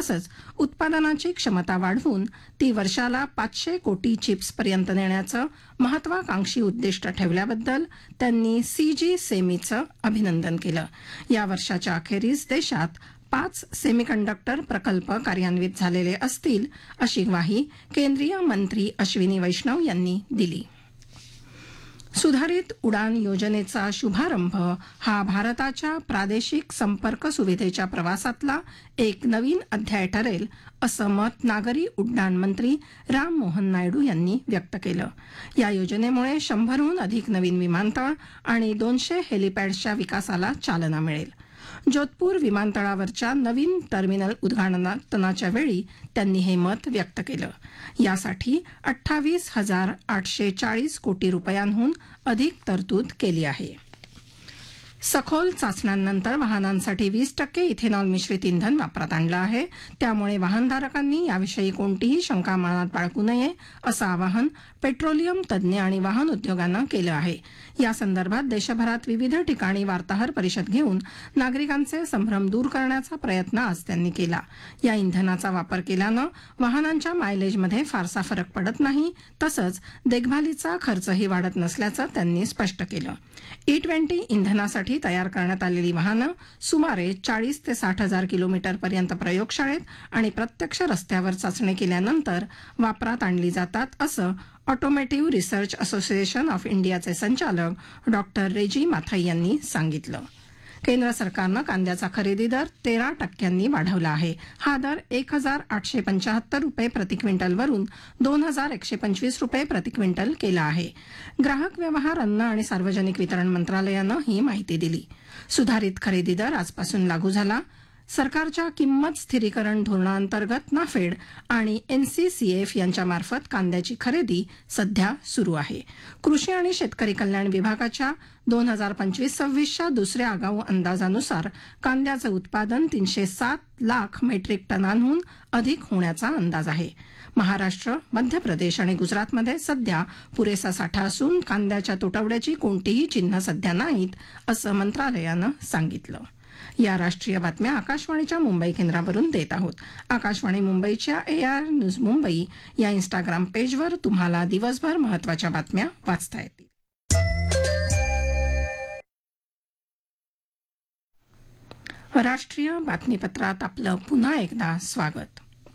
तसंच उत्पादनाची क्षमता वाढवून ती वर्षाला 500 कोटी चिप्सपर्यंत नेण्याचं महत्वाकांक्षी उद्दिष्ट ठेवल्याबद्दल त्यांनी सीजी सेमीचं अभिनंदन केलं. या वर्षाच्या अखेरीस देशात 5 सेमीकंडक्टर प्रकल्प कार्यान्वित झालेले असतील अशी ग्वाही केंद्रीय मंत्री अश्विनी वैष्णव यांनी दिली. सुधारित उडान योजनेचा शुभारंभ हा भारताच्या प्रादेशिक संपर्क सुविधेच्या प्रवासातला एक नवीन अध्याय ठरेल असं मत नागरी उड्डाण मंत्री राम मोहन नायडू यांनी व्यक्त केलं. या योजनेमुळे 100हून अधिक नवीन विमानतळ आणि 200 हेलिपॅड्सच्या विकासाला चालना मिळेल. जोधपूर विमानतळावरच्या नवीन टर्मिनल उद्घाटनाच्या वेळी त्यांनी हे मत व्यक्त केलं. यासाठी 28,840 कोटी रुपयांहून अधिक तरतूद केली आहे. सखोल चाचण्यांनंतर वाहनांसाठी 20% इथेनॉल मिश्रित इंधन वापरात आणलं आहे. त्यामुळे वाहनधारकांनी याविषयी कोणतीही शंका मनात बाळगू नये असं आवाहन पेट्रोलियम तज्ज्ञ आणि वाहन उद्योगानं केलं आहे. या संदर्भात देशभरात विविध ठिकाणी वार्ताहर परिषद घेऊन नागरिकांचे संभ्रम दूर करण्याचा प्रयत्न आज त्यांनी केला. या इंधनाचा वापर केल्यानं वाहनांच्या मायलेजमध्ये फारसा फरक पडत नाही, तसंच देखभालीचा खर्चही वाढत नसल्याचं त्यांनी स्पष्ट केलं. E20 इंधनासाठी तयार करण्यात आलेली वाहनं सुमारे 40 ते 60 हजार किलोमीटरपर्यंत प्रयोगशाळेत आणि प्रत्यक्ष रस्त्यावर चाचणी केल्यानंतर वापरात आणली जातात असं ऑटोमोटिव्ह रिसर्च असोसिएशन ऑफ इंडियाचे संचालक डॉक्टर रेजी माथाई यांनी सांगितलं. केंद्र सरकारनं कांद्याचा खरेदी दर 13% वाढवला आहे. हा दर 1,875 रुपये प्रति क्विंटलवरून 2,125 रुपये प्रति क्विंटल केला आहे. ग्राहक व्यवहार, अन्न आणि सार्वजनिक वितरण मंत्रालयानं ही माहिती दिली. सुधारित खरेदी दर आजपासून लागू झाला. सरकारच्या किंमत स्थिरीकरण धोरणाअंतर्गत नाफेड आणि NCCF यांच्यामार्फत कांद्याची खरेदी सध्या सुरू आहे. कृषी आणि शेतकरी कल्याण विभागाच्या 2025-26च्या दुसऱ्या आगाऊ अंदाजानुसार कांद्याचं उत्पादन 307 लाख मेट्रिक टनांहून अधिक होण्याचा अंदाज आहे. महाराष्ट्र, मध्य प्रदेश आणि गुजरातमध्ये सध्या पुरेसा साठा असून कांद्याच्या तुटवड्याची कोणतीही चिन्ह सध्या नाहीत असं मंत्रालयानं सांगितलं. या राष्ट्रीय बातम्या आकाशवाणीच्या मुंबई केंद्रावरून देत आहोत. आकाशवाणी मुंबईच्या AR न्यूज मुंबई या इंस्टाग्राम पेजवर तुम्हाला दिवसभर महत्त्वाच्या बातम्या वाचता येतील. राष्ट्रीय बातमीपत्रात आपलं पुन्हा एकदा स्वागत.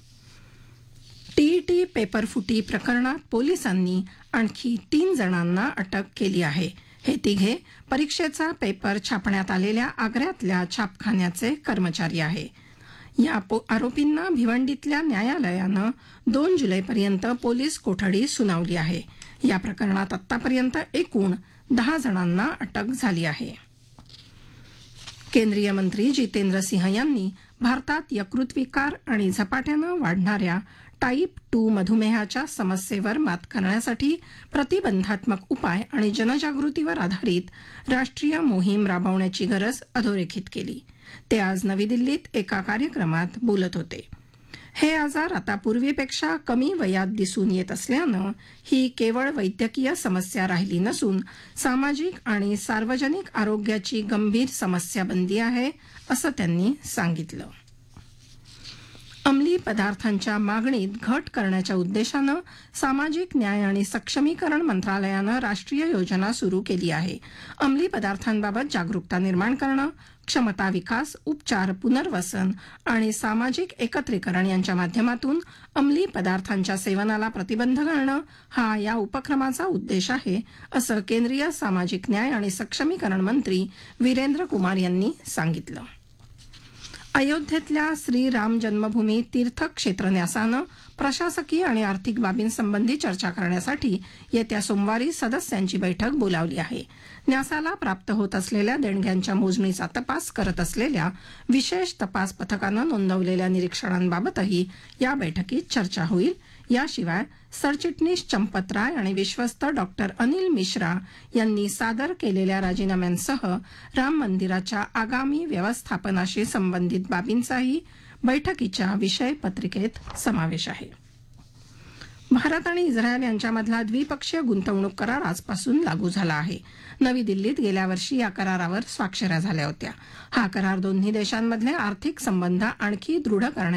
TET पेपरफुटी प्रकरणात पोलिसांनी आणखी 3 जणांना अटक केली आहे. हे तिघे परीक्षेचा पेपर छापण्यात आलेल्या आग्र्यातल्या छापखान्याचे कर्मचारी आहे. या आरोपींना भिवंडीतल्या न्यायालयानं 2 जुलैपर्यंत पोलीस कोठडी सुनावली आहे. या प्रकरणात आतापर्यंत एकूण 10 जणांना अटक झाली आहे. केंद्रीय मंत्री जितेंद्र सिंह यांनी भारतात यकृतविकार आणि झपाट्यानं वाढणाऱ्या टाईप 2 मधुमेहाच्या समस्येवर मात करण्यासाठी प्रतिबंधात्मक उपाय आणि जनजागृतीवर आधारित राष्ट्रीय मोहीम राबवण्याची गरज अधोरेखित केली. ते आज नवी दिल्लीत एका कार्यक्रमात बोलत होते. हे आजार आता पूर्वीपेक्षा कमी वयात दिसून येत असल्यानं ही केवळ वैद्यकीय समस्या राहिली नसून सामाजिक आणि सार्वजनिक आरोग्याची गंभीर समस्या बनली आहे असं त्यांनी सांगितलं. अंमली पदार्थांच्या मागणीत घट करण्याच्या उद्देशानं सामाजिक न्याय आणि सक्षमीकरण मंत्रालयानं राष्ट्रीय योजना सुरू केली आहे. अंमली पदार्थांबाबत जागरूकता निर्माण करणं, क्षमता विकास, उपचार, पुनर्वसन आणि सामाजिक एकत्रीकरण यांच्या माध्यमातून अंमली पदार्थांच्या सेवनाला प्रतिबंध घालणं हा या उपक्रमाचा उद्देश आहे असं केंद्रीय सामाजिक न्याय आणि सक्षमीकरण मंत्री वीरेंद्र कुमार यांनी सांगितलं. अयोध्येतल्या श्रीराम जन्मभूमी तीर्थक्षेत्र न्यासानं प्रशासकीय आणि आर्थिक बाबींसंबंधी चर्चा करण्यासाठी येत्या सोमवारी सदस्यांची बैठक बोलावली आहे. न्यासाला प्राप्त होत असलेल्या देणग्यांच्या मोजणीचा तपास करत असलेल्या विशेष तपास पथकानं नोंदवलेल्या निरीक्षणांबाबतही या बैठकीत चर्चा होईल. याशिवाय सरचिटणीस चंपत राय आणि विश्वस्त डॉक्टर अनिल मिश्रा यांनी सादर केलेल्या राजीनाम्यांसह राम मंदिराच्या आगामी व्यवस्थापनाशी संबंधित बाबींचाही बैठकीच्या विषय पत्रिकेत समावेश आहे. भारत आणि इस्रायल यांच्यामधला द्विपक्षीय गुंतवणूक करार आजपासून लागू झाला आहे. नवी दिल्लीत गेल्या वर्षी या करारावर स्वाक्षऱ्या झाल्या होत्या. हा करार दोन्ही देशांमधले आर्थिक संबंध आणखी दृढ करण्यासाठी